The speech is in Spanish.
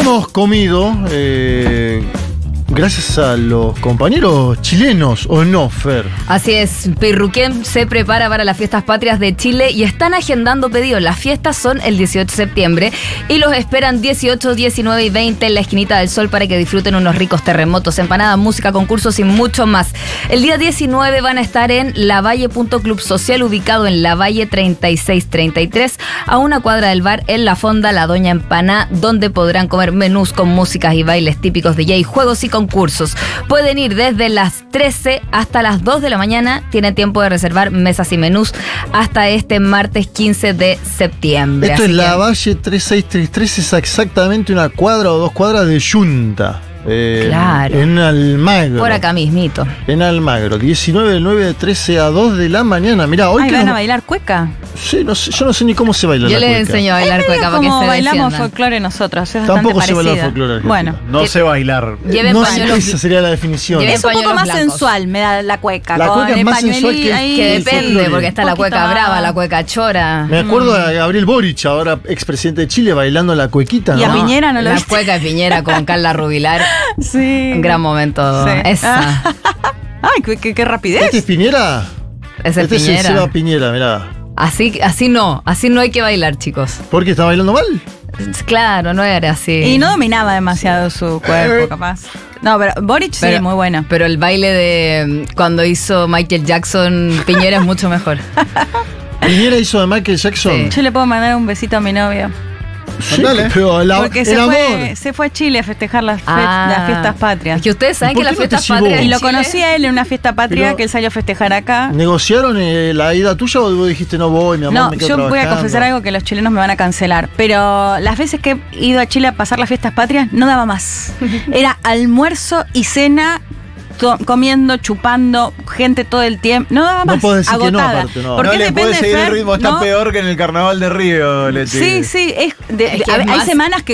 hemos comido gracias a los compañeros chilenos, ¿o no, Fer? Así es, Pirruquén se prepara para las fiestas patrias de Chile y están agendando pedidos. Las fiestas son el 18 de septiembre y los esperan 18, 19 y 20 en la Esquinita del Sol para que disfruten unos ricos terremotos, empanadas, música, concursos y mucho más. El día 19 van a estar en Lavalle.Club Social, ubicado en Lavalle 3633, a una cuadra del bar en la Fonda La Doña Empaná, donde podrán comer menús con músicas y bailes típicos de DJ, juegos y concursos. Pueden ir desde las 13 hasta las 2 de la mañana. Tienen tiempo de reservar mesas y menús hasta este martes 15 de septiembre. Esto es Lavalle 3633, es exactamente una cuadra o 2 cuadras de Yunta. Claro. En Almagro. Por acá mismito. En Almagro, 19 del 9 de 13 a 2 de la mañana. Mirá, hoy ¿van a bailar cueca? Sí, no sé, yo no sé ni cómo se baila la cueca. Yo les enseño a bailar cueca para que se bailamos defiendan. folclore nosotros, es Tampoco bastante se baila parecida. folclore argentino. Bueno, No sé bailar. Lleven No sé, pañuelos. esa sería la definición. Lleven es un poco pañuelos más blancos. sensual, me da la cueca. La con cueca es el más sensual pañuelí que- ahí. Que el depende, folclore. porque está la Poquito cueca más. brava, la cueca chora. Me acuerdo a Gabriel Boric, ahora expresidente de Chile, bailando la cuequita, Y a ¿no? Piñera no lo La viste. cueca de Piñera con Carla Rubilar. Sí. Un gran momento. Sí. Esa. Ay, qué rapidez. ¿Este es Piñera? Es el Este es el Piñera. Seba Piñera, mirá. Así no hay que bailar, chicos. ¿Por qué está bailando mal? Claro, no era así. Y no dominaba demasiado su cuerpo, capaz. No, pero Boric sí, muy bueno. Pero el baile de cuando hizo Michael Jackson, Piñera es mucho mejor. Piñera hizo de Michael Jackson. Sí. Yo le puedo mandar un besito a mi novio. Sí, Dale. pero Porque el se amor. fue a Chile a festejar las fiestas patrias. Es que ustedes saben ¿Y por que las qué no te fiestas llevó? patrias Y en lo Chile- conocí a él en una fiesta patria Pero- que él salió a festejar acá. ¿Negociaron la ida tuya o vos dijiste no voy, mi amor, No, me quedo yo voy a trabajando? confesar algo que los chilenos me van a cancelar. Pero las veces que he ido a Chile a pasar las fiestas patrias, no daba más. Era almuerzo y cena, comiendo, chupando, gente todo el tiempo. No daba No más. podés decir que no, agotada. aparte, no. Porque No le depende puede seguir el Fer, ritmo, está ¿no? peor que en el carnaval de Río, Leti. Sí, sí, Es que es hay más- semanas que